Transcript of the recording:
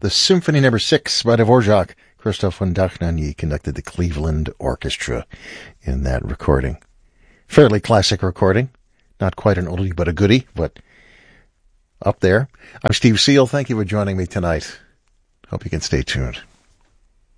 the Symphony No. 6 by Dvorak. Christoph von Dohnanyi conducted the Cleveland Orchestra in that recording. Fairly classic recording. Not quite an oldie, but a goodie, but up there. I'm Steve Seal. Thank you for joining me tonight. Hope you can stay tuned.